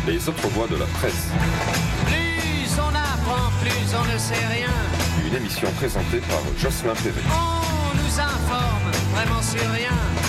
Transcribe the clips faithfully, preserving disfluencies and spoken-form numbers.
Les autres voix de la presse. Plus on apprend, plus on ne sait rien. Une émission présentée par Jocelyn Perret. On nous informe vraiment sur rien.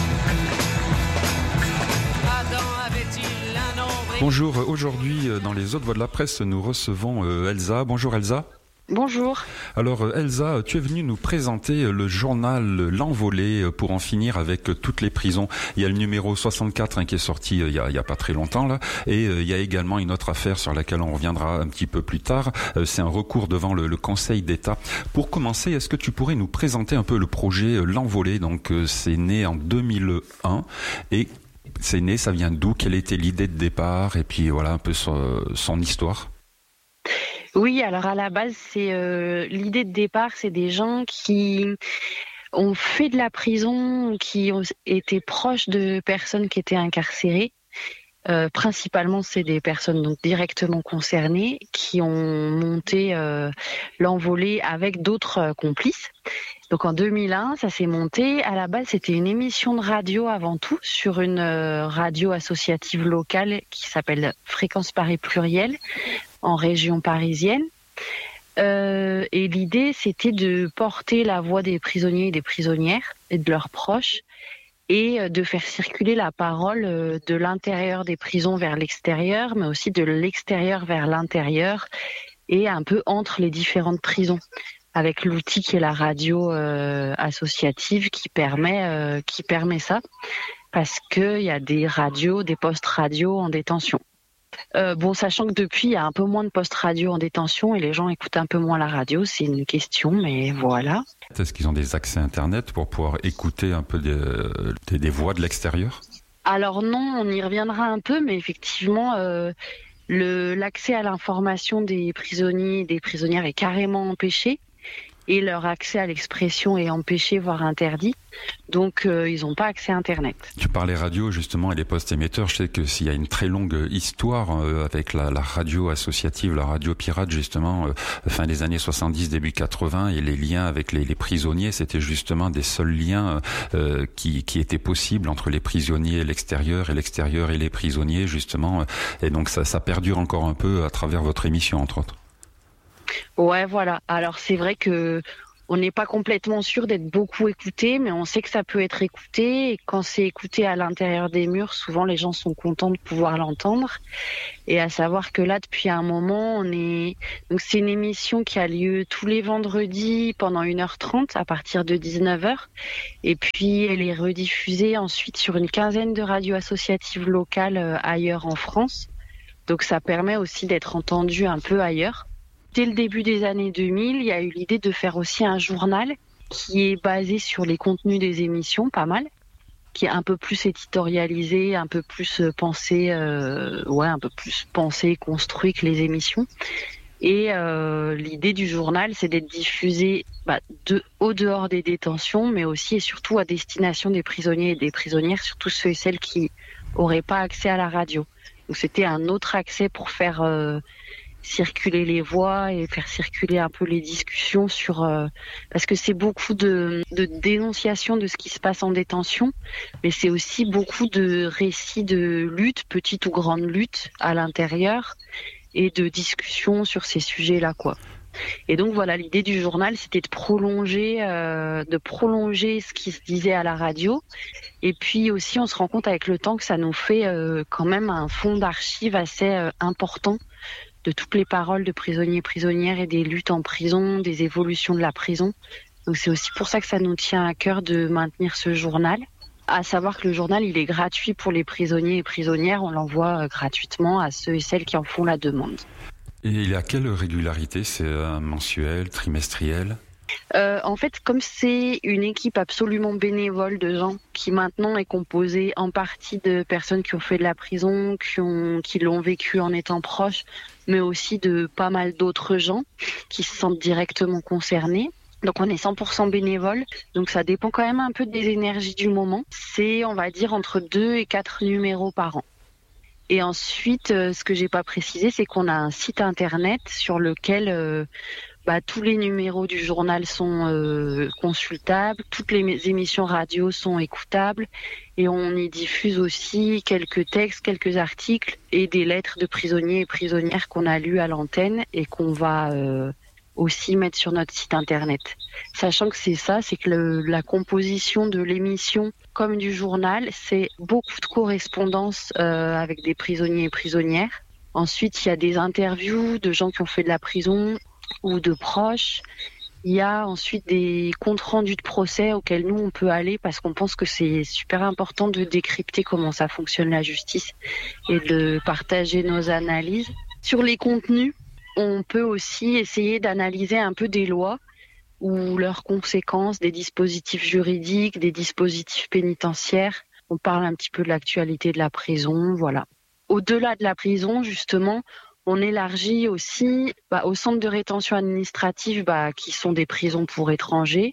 Adam avait-il un nombre... Bonjour, aujourd'hui dans les autres voix de la presse, nous recevons euh, Elsa. Bonjour Elsa. Bonjour. Alors Elsa, tu es venue nous présenter le journal L'Envolée pour en finir avec toutes les prisons. Il y a le numéro soixante-quatre hein, qui est sorti il y a, il y a pas très longtemps là, et euh, il y a également une autre affaire sur laquelle on reviendra un petit peu plus tard. Euh, c'est un recours devant le, le Conseil d'État. Pour commencer, est-ce que tu pourrais nous présenter un peu le projet L'Envolée? Donc euh, c'est né en deux mille un et c'est né, ça vient d'où? Quelle était l'idée de départ? Et puis voilà un peu son, son histoire. Oui, alors à la base, c'est euh, l'idée de départ, c'est des gens qui ont fait de la prison, qui ont été proches de personnes qui étaient incarcérées. Euh, principalement, c'est des personnes donc directement concernées qui ont monté euh, l'Envolée avec d'autres euh, complices. Donc en deux mille un, ça s'est monté. À la base, c'était une émission de radio avant tout sur une euh, radio associative locale qui s'appelle Fréquence Paris Pluriel en région parisienne. Euh, et l'idée, c'était de porter la voix des prisonniers et des prisonnières et de leurs proches et de faire circuler la parole de l'intérieur des prisons vers l'extérieur, mais aussi de l'extérieur vers l'intérieur et un peu entre les différentes prisons, avec l'outil qui est la radio euh, associative qui permet, euh, qui permet ça, parce qu'il y a des radios, des postes radio en détention. Euh, bon, sachant que depuis, il y a un peu moins de postes radio en détention et les gens écoutent un peu moins la radio, c'est une question, mais voilà. Est-ce qu'ils ont des accès Internet pour pouvoir écouter un peu des, des, des voix de l'extérieur? Alors non, on y reviendra un peu, mais effectivement, euh, le, l'accès à l'information des prisonniers et des prisonnières est carrément empêché. Et leur accès à l'expression est empêché, voire interdit. Donc, euh, ils n'ont pas accès à Internet. Tu parlais radio, justement, et les postes émetteurs. Je sais que s'il y a une très longue histoire euh, avec la, la radio associative, la radio pirate, justement, euh, fin des années soixante-dix, début quatre-vingts, et les liens avec les, les prisonniers, c'était justement des seuls liens euh, qui, qui étaient possibles entre les prisonniers et l'extérieur, et l'extérieur et les prisonniers, justement. Et donc, ça, ça perdure encore un peu à travers votre émission, entre autres. Ouais, voilà. Alors c'est vrai que on n'est pas complètement sûr d'être beaucoup écouté, mais on sait que ça peut être écouté. Et quand c'est écouté à l'intérieur des murs, souvent les gens sont contents de pouvoir l'entendre. Et à savoir que là, depuis un moment, on est donc c'est une émission qui a lieu tous les vendredis pendant une heure trente à partir de dix-neuf heures. Et puis elle est rediffusée ensuite sur une quinzaine de radios associatives locales euh, ailleurs en France. Donc ça permet aussi d'être entendu un peu ailleurs. Dès le début des années deux mille, il y a eu l'idée de faire aussi un journal qui est basé sur les contenus des émissions, pas mal, qui est un peu plus éditorialisé, un peu plus pensé, euh, ouais, un peu plus pensé, construit que les émissions. Et euh, l'idée du journal, c'est d'être diffusé bah, de, au dehors des détentions, mais aussi et surtout à destination des prisonniers et des prisonnières, surtout ceux et celles qui n'auraient pas accès à la radio. Donc c'était un autre accès pour faire euh, circuler les voix et faire circuler un peu les discussions sur euh, parce que c'est beaucoup de, de dénonciation de ce qui se passe en détention, mais c'est aussi beaucoup de récits de lutte, petite ou grande lutte à l'intérieur et de discussions sur ces sujets-là, quoi. Et donc voilà, l'idée du journal, c'était de prolonger, euh, de prolonger ce qui se disait à la radio. Et puis aussi, on se rend compte avec le temps que ça nous fait euh, quand même un fonds d'archives assez euh, important de toutes les paroles de prisonniers et prisonnières et des luttes en prison, des évolutions de la prison. Donc c'est aussi pour ça que ça nous tient à cœur de maintenir ce journal. À savoir que le journal, il est gratuit pour les prisonniers et prisonnières. On l'envoie euh, gratuitement à ceux et celles qui en font la demande. Et il a quelle régularité? C'est un mensuel, trimestriel? Euh, en fait, comme c'est une équipe absolument bénévole de gens qui maintenant est composée en partie de personnes qui ont fait de la prison, qui, ont, qui l'ont vécu en étant proches, mais aussi de pas mal d'autres gens qui se sentent directement concernés. Donc on est cent pour cent bénévole, donc ça dépend quand même un peu des énergies du moment. C'est, on va dire, entre deux et quatre numéros par an. Et ensuite, euh, ce que j'ai pas précisé, c'est qu'on a un site internet sur lequel euh, bah, tous les numéros du journal sont euh, consultables, toutes les émissions radio sont écoutables et on y diffuse aussi quelques textes, quelques articles et des lettres de prisonniers et prisonnières qu'on a lues à l'antenne et qu'on va euh, aussi mettre sur notre site internet. Sachant que c'est ça, c'est que le, la composition de l'émission comme du journal, c'est beaucoup de correspondances euh, avec des prisonniers et prisonnières. Ensuite, il y a des interviews de gens qui ont fait de la prison ou de proches. Il y a ensuite des comptes rendus de procès auxquels nous on peut aller parce qu'on pense que c'est super important de décrypter comment ça fonctionne la justice et de partager nos analyses. Sur les contenus, on peut aussi essayer d'analyser un peu des lois ou leurs conséquences, des dispositifs juridiques, des dispositifs pénitentiaires. On parle un petit peu de l'actualité de la prison, voilà. Au-delà de la prison, justement, on élargit aussi bah, aux centres de rétention administrative bah, qui sont des prisons pour étrangers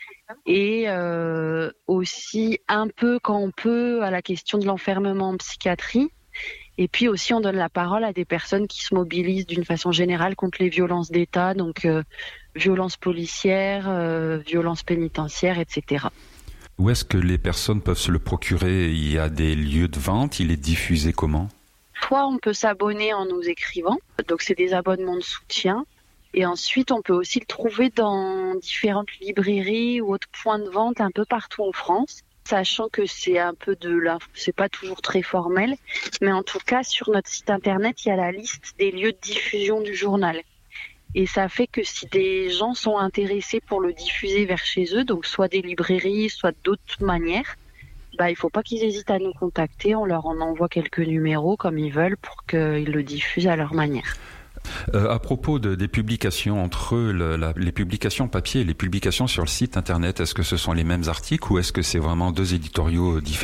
et euh, aussi un peu quand on peut à la question de l'enfermement en psychiatrie. Et puis aussi on donne la parole à des personnes qui se mobilisent d'une façon générale contre les violences d'État, donc euh, violences policières, euh, violences pénitentiaires, et cetera. Où est-ce que les personnes peuvent se le procurer ? Il y a des lieux de vente, il est diffusé comment ? Soit on peut s'abonner en nous écrivant, donc c'est des abonnements de soutien. Et ensuite, on peut aussi le trouver dans différentes librairies ou autres points de vente un peu partout en France, sachant que c'est un peu de la, c'est pas toujours très formel, mais en tout cas sur notre site internet, il y a la liste des lieux de diffusion du journal. Et ça fait que si des gens sont intéressés pour le diffuser vers chez eux, donc soit des librairies, soit d'autres manières, bah, il ne faut pas qu'ils hésitent à nous contacter. On leur en envoie quelques numéros comme ils veulent pour qu'ils le diffusent à leur manière. Euh, à propos de, des publications, entre le, la, les publications papier et les publications sur le site internet, est-ce que ce sont les mêmes articles ou est-ce que c'est vraiment deux éditoriaux différents ?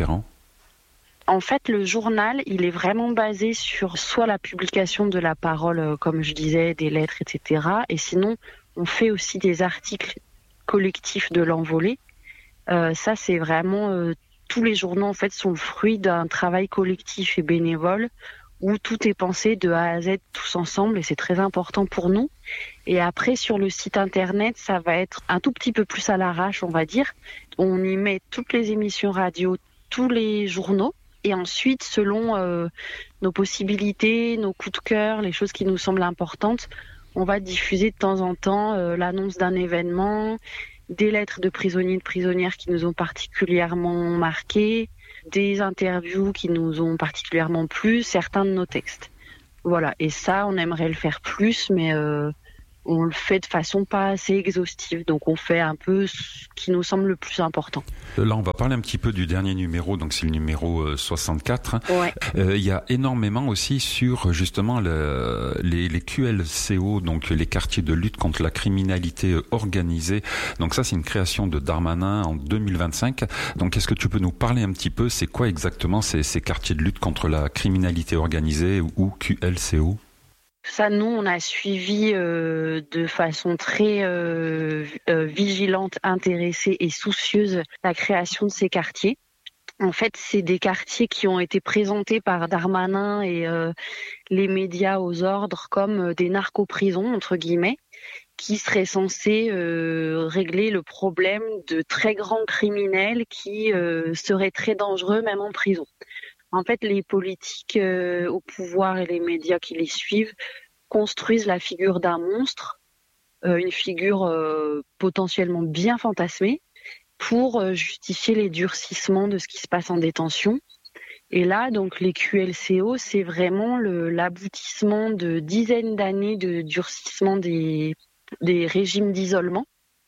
En fait, le journal, il est vraiment basé sur soit la publication de la parole, comme je disais, des lettres, et cetera. Et sinon, on fait aussi des articles collectifs de l'Envolée. Euh, ça, c'est vraiment... Euh, tous les journaux, en fait, sont le fruit d'un travail collectif et bénévole où tout est pensé de A à Z tous ensemble et c'est très important pour nous. Et après, sur le site internet, ça va être un tout petit peu plus à l'arrache, on va dire. On y met toutes les émissions radio, tous les journaux. Et ensuite, selon euh, nos possibilités, nos coups de cœur, les choses qui nous semblent importantes, on va diffuser de temps en temps euh, l'annonce d'un événement, des lettres de prisonniers et de prisonnières qui nous ont particulièrement marqués, des interviews qui nous ont particulièrement plu, certains de nos textes. Voilà, et ça, on aimerait le faire plus, mais euh, on le fait de façon pas assez exhaustive. Donc on fait un peu ce qui nous semble le plus important. Là, on va parler un petit peu du dernier numéro, donc c'est le numéro soixante-quatre. Ouais. Euh, il y a énormément aussi sur justement le, les, les Q L C O, donc les quartiers de lutte contre la criminalité organisée. Donc ça, c'est une création de Darmanin en deux mille vingt-cinq. Donc est-ce que tu peux nous parler un petit peu, c'est quoi exactement ces, ces quartiers de lutte contre la criminalité organisée ou Q L C O ? Ça, nous, on a suivi euh, de façon très euh, euh, vigilante, intéressée et soucieuse la création de ces quartiers. En fait, c'est des quartiers qui ont été présentés par Darmanin et euh, les médias aux ordres comme des narco-prisons, entre guillemets, qui seraient censés euh, régler le problème de très grands criminels qui euh, seraient très dangereux même en prison. En fait, les politiques euh, au pouvoir et les médias qui les suivent construisent la figure d'un monstre, euh, une figure euh, potentiellement bien fantasmée, pour euh, justifier les durcissements de ce qui se passe en détention. Et là, donc, les Q L C O, c'est vraiment le, l'aboutissement de dizaines d'années de durcissement des, des régimes d'isolement.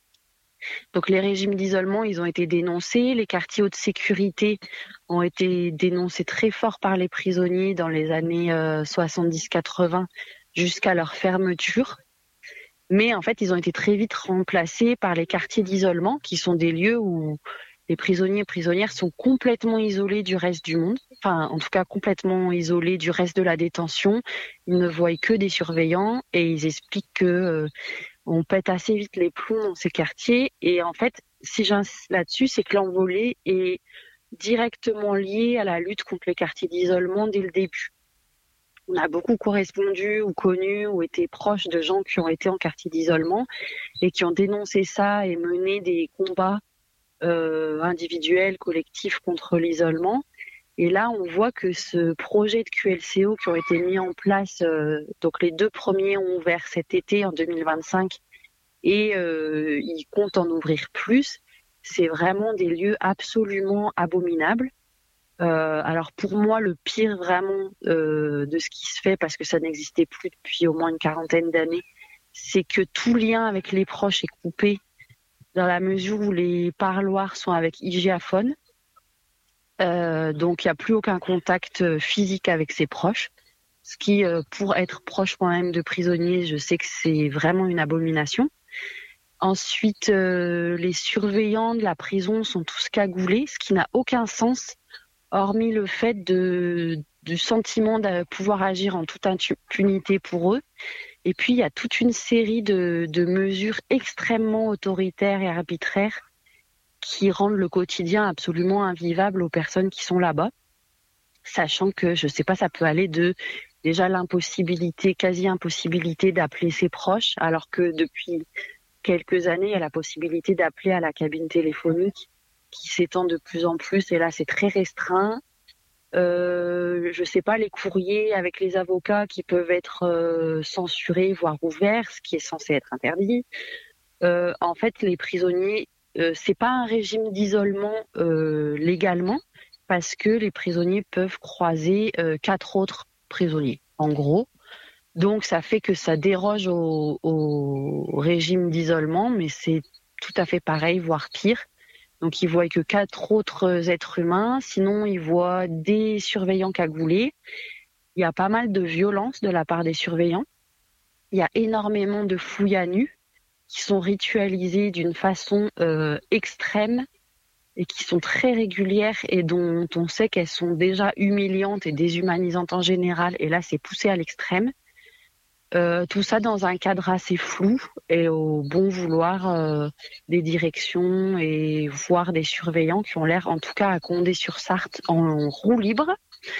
Donc les régimes d'isolement, ils ont été dénoncés. Les quartiers haute sécurité ont été dénoncés très fort par les prisonniers dans les années euh, soixante-dix quatre-vingts jusqu'à leur fermeture. Mais en fait, ils ont été très vite remplacés par les quartiers d'isolement, qui sont des lieux où les prisonniers et prisonnières sont complètement isolés du reste du monde. Enfin, en tout cas, complètement isolés du reste de la détention. Ils ne voient que des surveillants et ils expliquent que euh, on pète assez vite les plombs dans ces quartiers. Et en fait, si j'insiste là-dessus, c'est que l'Envolée est directement lié à la lutte contre les quartiers d'isolement dès le début. On a beaucoup correspondu ou connu ou été proches de gens qui ont été en quartier d'isolement et qui ont dénoncé ça et mené des combats euh, individuels, collectifs contre l'isolement. Et là, on voit que ce projet de Q L C O qui ont été mis en place, euh, donc les deux premiers ont ouvert cet été en deux mille vingt-cinq et euh, ils comptent en ouvrir plus. C'est vraiment des lieux absolument abominables. Euh, alors pour moi, le pire vraiment euh, de ce qui se fait, parce que ça n'existait plus depuis au moins une quarantaine d'années, c'est que tout lien avec les proches est coupé dans la mesure où les parloirs sont avec hygiaphone. Euh, donc il n'y a plus aucun contact physique avec ses proches. Ce qui, euh, pour être proche moi-même de prisonniers, je sais que c'est vraiment une abomination. Ensuite, euh, les surveillants de la prison sont tous cagoulés, ce qui n'a aucun sens, hormis le fait de, du sentiment de pouvoir agir en toute impunité pour eux. Et puis, il y a toute une série de, de mesures extrêmement autoritaires et arbitraires qui rendent le quotidien absolument invivable aux personnes qui sont là-bas, sachant que, je sais pas, ça peut aller de déjà l'impossibilité, quasi-impossibilité d'appeler ses proches, alors que depuis quelques années, il y a la possibilité d'appeler à la cabine téléphonique qui s'étend de plus en plus, et là c'est très restreint. Euh, je sais pas, les courriers avec les avocats qui peuvent être euh, censurés, voire ouverts, ce qui est censé être interdit. Euh, en fait, les prisonniers, euh, c'est pas un régime d'isolement euh, légalement, parce que les prisonniers peuvent croiser euh, quatre autres prisonniers, en gros. Donc ça fait que ça déroge au, au régime d'isolement, mais c'est tout à fait pareil, voire pire. Donc, ils voient que quatre autres êtres humains. Sinon, ils voient des surveillants cagoulés. Il y a pas mal de violence de la part des surveillants. Il y a énormément de fouilles à nu qui sont ritualisées d'une façon euh, extrême et qui sont très régulières et dont on sait qu'elles sont déjà humiliantes et déshumanisantes en général. Et là, c'est poussé à l'extrême. Euh, tout ça dans un cadre assez flou et au bon vouloir euh, des directions et voire des surveillants qui ont l'air, en tout cas à Condé-sur-Sarthe, en, en roue libre.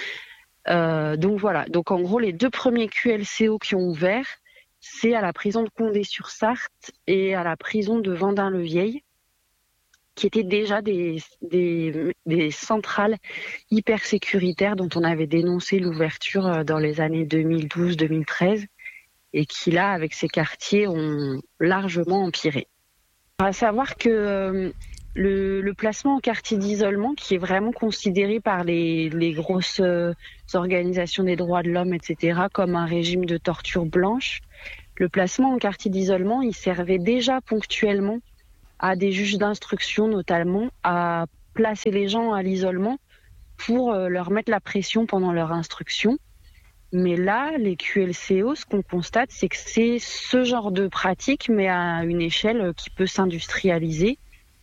Euh, donc voilà, donc en gros les deux premiers Q L C O qui ont ouvert, c'est à la prison de Condé-sur-Sarthe et à la prison de Vendin-le-Vieil, qui étaient déjà des, des, des centrales hyper sécuritaires dont on avait dénoncé l'ouverture dans les années deux mille douze deux mille treize. Et qui, là, avec ces quartiers, ont largement empiré. À savoir que euh, le, le placement en quartier d'isolement, qui est vraiment considéré par les, les grosses euh, organisations des droits de l'homme, et cetera, comme un régime de torture blanche, le placement en quartier d'isolement, il servait déjà ponctuellement à des juges d'instruction, notamment, à placer les gens à l'isolement pour euh, leur mettre la pression pendant leur instruction. Mais là, les Q L C O, ce qu'on constate, c'est que c'est ce genre de pratique, mais à une échelle qui peut s'industrialiser.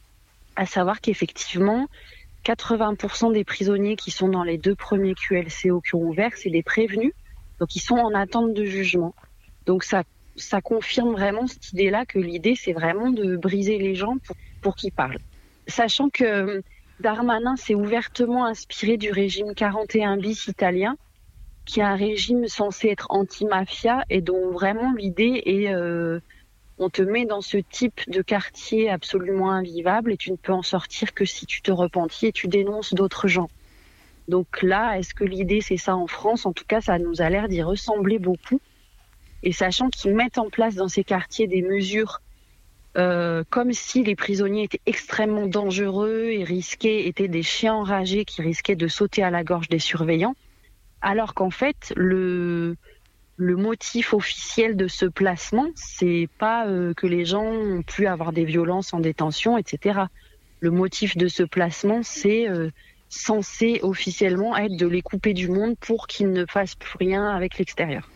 À savoir qu'effectivement, quatre-vingts pour cent des prisonniers qui sont dans les deux premiers Q L C O qui ont ouvert, c'est des prévenus, donc ils sont en attente de jugement. Donc ça, ça confirme vraiment cette idée-là que l'idée, c'est vraiment de briser les gens pour, pour qu'ils parlent. Sachant que Darmanin s'est ouvertement inspiré du régime quarante et un bis italien, qui est un régime censé être anti-mafia et dont vraiment l'idée est euh, on te met dans ce type de quartier absolument invivable et tu ne peux en sortir que si tu te repentis et tu dénonces d'autres gens. Donc là, est-ce que l'idée c'est ça en France ? En tout cas, ça nous a l'air d'y ressembler beaucoup. Et sachant qu'ils mettent en place dans ces quartiers des mesures euh, comme si les prisonniers étaient extrêmement dangereux et risquaient, étaient des chiens enragés qui risquaient de sauter à la gorge des surveillants. Alors qu'en fait, le, le motif officiel de ce placement, c'est pas euh, que les gens ont pu avoir des violences en détention, et cetera. Le motif de ce placement, c'est euh, censé officiellement être de les couper du monde pour qu'ils ne fassent plus rien avec l'extérieur.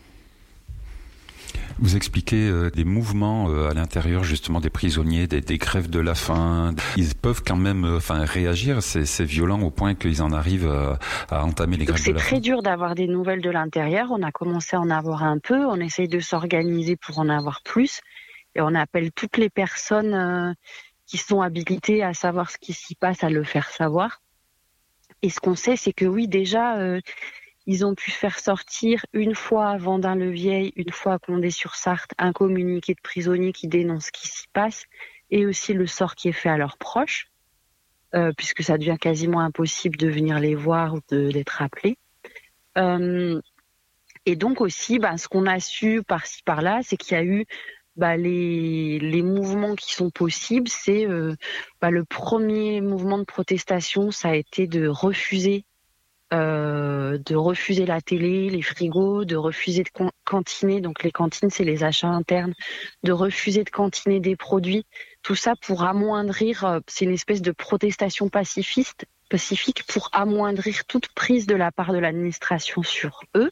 Vous expliquez euh, des mouvements euh, à l'intérieur justement des prisonniers, des, des grèves de la faim. Ils peuvent quand même euh, enfin, réagir, c'est, c'est violent au point qu'ils en arrivent à, à entamer les Donc grèves de la faim. C'est très dur d'avoir des nouvelles de l'intérieur. On a commencé à en avoir un peu. On essaye de s'organiser pour en avoir plus. Et on appelle toutes les personnes euh, qui sont habilitées à savoir ce qui s'y passe à le faire savoir. Et ce qu'on sait, c'est que oui, déjà... Euh, Ils ont pu faire sortir une fois à Vendin-le-Vieil, une fois à Condé-sur-Sarthe, un communiqué de prisonniers qui dénonce ce qui s'y passe et aussi le sort qui est fait à leurs proches, euh, puisque ça devient quasiment impossible de venir les voir ou de, d'être appelés. Euh, et donc aussi, bah, ce qu'on a su par-ci par-là, c'est qu'il y a eu bah, les, les mouvements qui sont possibles. C'est euh, bah, le premier mouvement de protestation, ça a été de refuser Euh, de refuser la télé, les frigos, de refuser de con- cantiner, donc les cantines c'est les achats internes, de refuser de cantiner des produits, tout ça pour amoindrir, euh, c'est une espèce de protestation pacifiste, pacifique pour amoindrir toute prise de la part de l'administration sur eux.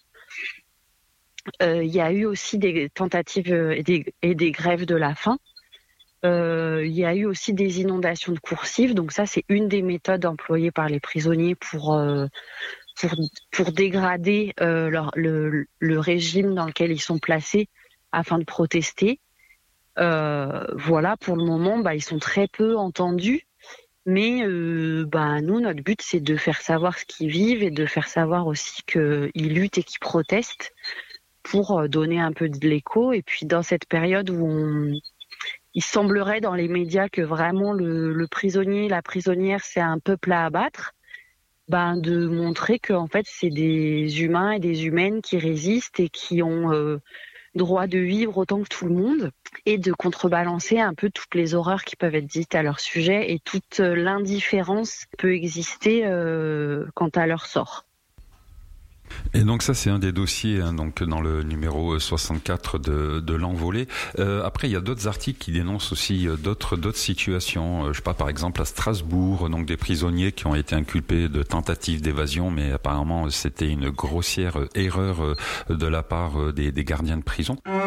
Euh, il y a eu aussi des tentatives et des, et des grèves de la faim. Euh, il y a eu aussi des inondations de coursives, donc ça c'est une des méthodes employées par les prisonniers pour euh, pour, pour dégrader euh, leur, le, le régime dans lequel ils sont placés afin de protester. Euh, voilà, pour le moment, bah, ils sont très peu entendus, mais euh, bah, nous notre but c'est de faire savoir ce qu'ils vivent et de faire savoir aussi qu'ils luttent et qu'ils protestent pour donner un peu de l'écho. Et puis dans cette période où on il semblerait dans les médias que vraiment le, le prisonnier, la prisonnière, c'est un peuple à abattre, ben de montrer que en fait c'est des humains et des humaines qui résistent et qui ont euh, droit de vivre autant que tout le monde, et de contrebalancer un peu toutes les horreurs qui peuvent être dites à leur sujet et toute l'indifférence qui peut exister euh, quant à leur sort. Et donc ça c'est un des dossiers hein, donc dans le numéro soixante-quatre de, de l'Envolée. Euh, après il y a d'autres articles qui dénoncent aussi euh, d'autres d'autres situations. Euh, je sais pas, par exemple à Strasbourg, donc des prisonniers qui ont été inculpés de tentative d'évasion, mais apparemment c'était une grossière erreur euh, de la part euh, des, des gardiens de prison.